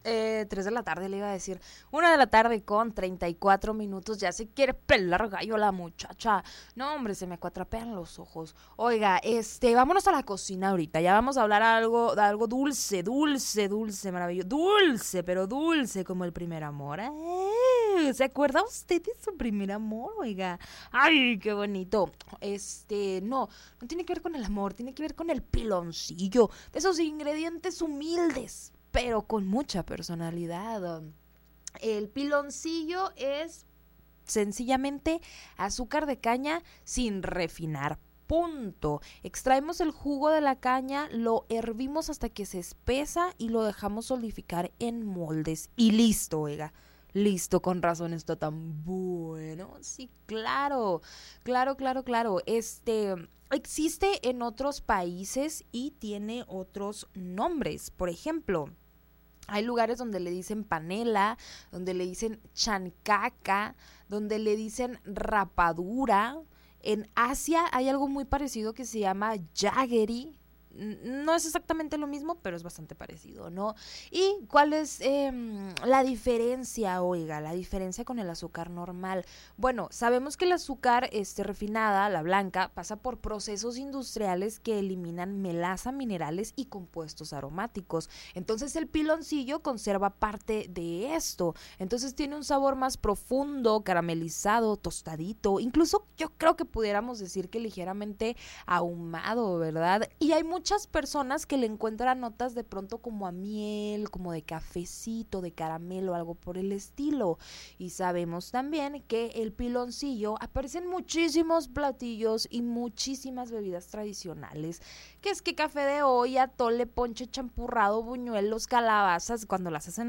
3 de la tarde le iba a decir. 1 de la tarde con 34 minutos. Ya se quiere pelar gallo la muchacha. No, hombre, se me cuatrapean los ojos. Oiga, vámonos a la cocina ahorita. Ya vamos a hablar de algo dulce, maravilloso. Dulce, pero dulce como el primer amor. ¿Se acuerda usted de su primer amor? Oiga. Ay, qué bonito. No tiene que ver con el amor, tiene que ver con el piloncillo. De esos ingredientes humildes, pero con mucha personalidad. El piloncillo es sencillamente azúcar de caña sin refinar. Punto. Extraemos el jugo de la caña, lo hervimos hasta que se espesa y lo dejamos solidificar en moldes. Y listo, oiga. Listo, con razón está tan bueno. Sí, claro. Claro. Existe en otros países y tiene otros nombres. Por ejemplo, hay lugares donde le dicen panela, donde le dicen chancaca, donde le dicen rapadura. En Asia hay algo muy parecido que se llama jaggery. No es exactamente lo mismo, pero es bastante parecido, ¿no? ¿Y cuál es la diferencia, oiga? La diferencia con el azúcar normal. Bueno, sabemos que el azúcar refinada, la blanca, pasa por procesos industriales que eliminan melaza, minerales y compuestos aromáticos. Entonces el piloncillo conserva parte de esto. Entonces tiene un sabor más profundo, caramelizado, tostadito. Incluso yo creo que pudiéramos decir que ligeramente ahumado, ¿verdad? Y hay muchas personas que le encuentran notas de pronto como a miel, como de cafecito, de caramelo, algo por el estilo. Y sabemos también que el piloncillo aparece en muchísimos platillos y muchísimas bebidas tradicionales, que es que café de olla, atole, ponche champurrado, buñuelos, calabazas, cuando las hacen